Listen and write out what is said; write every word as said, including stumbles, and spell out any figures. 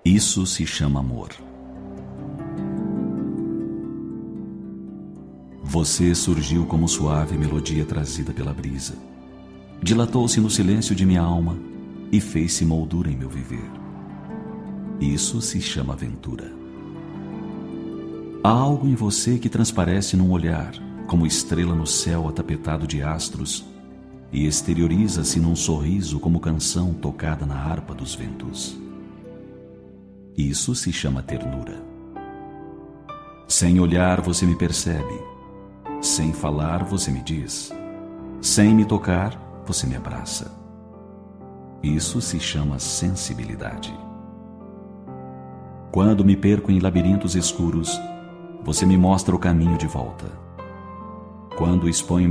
Isso se chama amor. Você surgiu como suave melodia trazida pela brisa. Dilatou-se no silêncio de minha alma e fez-se moldura em meu viver. Isso se chama aventura. Há algo em você que transparece num olhar, como estrela no céu atapetado de astros, e exterioriza-se num sorriso como canção tocada na harpa dos ventos. Isso se chama ternura. Sem olhar você me percebe. Sem falar você me diz. Sem me tocar você me abraça. Isso se chama sensibilidade. Quando me perco em labirintos escuros, você me mostra o caminho de volta. Quando exponho